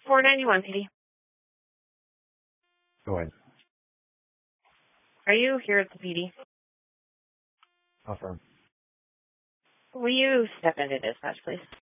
491, PD. Go ahead. Are you here at the PD? Affirm. Will you step into dispatch, please?